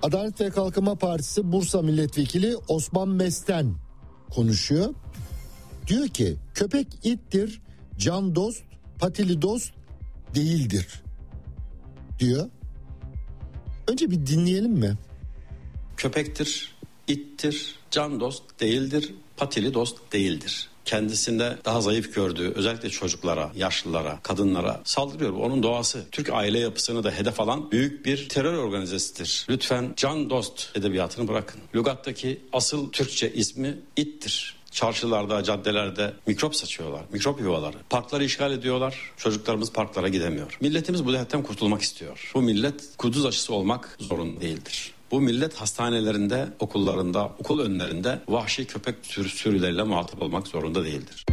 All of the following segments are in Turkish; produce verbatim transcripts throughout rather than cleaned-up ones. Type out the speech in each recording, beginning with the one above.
Adalet ve Kalkınma Partisi Bursa Milletvekili Osman Mesten konuşuyor. Diyor ki köpek ittir, can dost, patili dost değildir diyor. Önce bir dinleyelim mi? Köpektir, ittir, can dost değildir, patili dost değildir. Kendisinde daha zayıf gördüğü özellikle çocuklara, yaşlılara, kadınlara saldırıyor. Bu onun doğası. Türk aile yapısını da hedef alan büyük bir terör organizasıdır. Lütfen can dost edebiyatını bırakın. Lügattaki asıl Türkçe ismi ittir. Çarşılarda, caddelerde mikrop saçıyorlar, mikrop yuvaları. Parkları işgal ediyorlar, çocuklarımız parklara gidemiyor. Milletimiz bu dertten kurtulmak istiyor. Bu millet kuduz aşısı olmak zorunda değildir. Bu millet hastanelerinde, okullarında, okul önlerinde vahşi köpek sürü, sürüleriyle muhatap olmak zorunda değildir.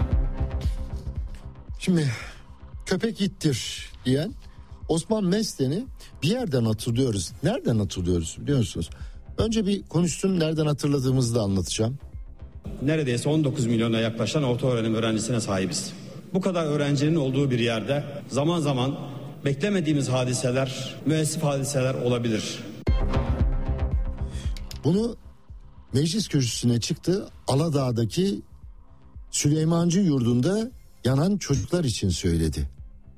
Şimdi köpek ittir diyen Osman Mesten'i bir yerden hatırlıyoruz. Nereden hatırlıyoruz biliyor musunuz? Önce bir konuşsun, nereden hatırladığımızı da anlatacağım. Neredeyse on dokuz milyona yaklaşan orta öğrenim öğrencisine sahibiz. Bu kadar öğrencinin olduğu bir yerde zaman zaman beklemediğimiz hadiseler, müessif hadiseler olabilir. Bunu meclis kürsüsüne çıktı. Aladağ'daki Süleymancı yurdunda yanan çocuklar için söyledi.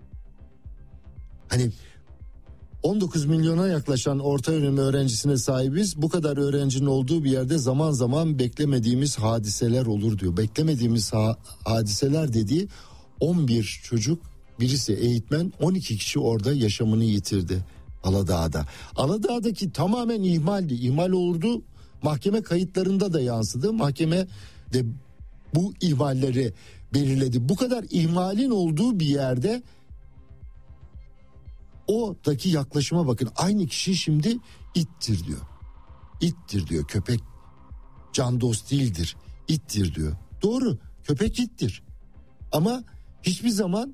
Hani on dokuz milyona yaklaşan orta öğrenim öğrencisine sahibiz. Bu kadar öğrencinin olduğu bir yerde zaman zaman beklemediğimiz hadiseler olur diyor. Beklemediğimiz ha- hadiseler dediği on bir çocuk, birisi eğitmen, on iki kişi orada yaşamını yitirdi Aladağ'da. Aladağ'daki tamamen ihmaldi. İhmal olurdu. Mahkeme kayıtlarında da yansıdı. Mahkeme de bu ihmalleri belirledi. Bu kadar ihmalin olduğu bir yerde oradaki yaklaşıma bakın. Aynı kişi şimdi ittir diyor. İttir diyor. Köpek can dost değildir. İttir diyor. Doğru. Köpek ittir. Ama hiçbir zaman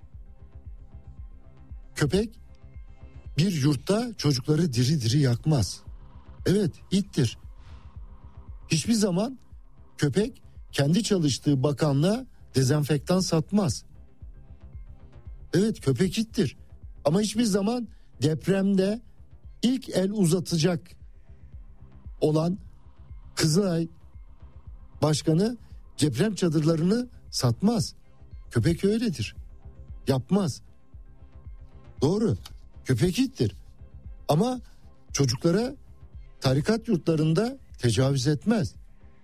köpek bir yurtta çocukları diri diri yakmaz. Evet, ittir. Hiçbir zaman köpek kendi çalıştığı bakanlığa dezenfektan satmaz. Evet, köpek ittir. Ama hiçbir zaman depremde ilk el uzatacak olan Kızılay Başkanı deprem çadırlarını satmaz. Köpek öyledir. Yapmaz. Doğru. Köpek ittir. Ama çocuklara tarikat yurtlarında tecavüz etmez.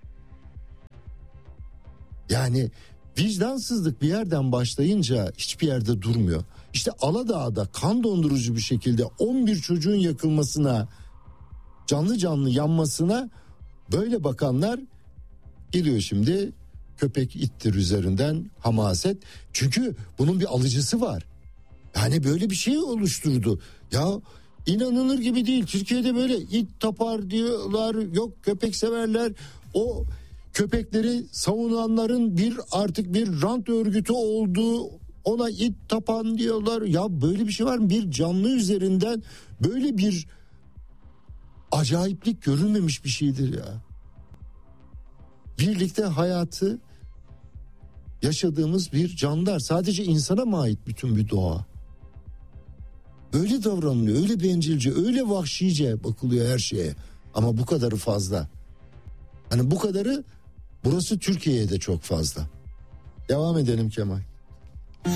Yani vicdansızlık bir yerden başlayınca hiçbir yerde durmuyor. İşte Aladağ'da kan dondurucu bir şekilde on bir çocuğun yakılmasına, canlı canlı yanmasına böyle bakanlar geliyor şimdi. Köpek ittir üzerinden hamaset. Çünkü bunun bir alıcısı var. Yani böyle bir şey oluşturdu. Ya inanılır gibi değil. Türkiye'de böyle it tapar diyorlar. Yok köpek severler. O köpekleri savunanların bir artık bir rant örgütü olduğu, ona it tapan diyorlar. Ya böyle bir şey var mı? Bir canlı üzerinden böyle bir acayiplik görülmemiş bir şeydir ya. Birlikte hayatı yaşadığımız bir canlılar. Sadece insana mı ait bütün bir doğa? Öyle davranılıyor, öyle bencilce, öyle vahşice bakılıyor her şeye. Ama bu kadarı fazla. Hani bu kadarı burası Türkiye'ye de çok fazla. Devam edelim Kemal.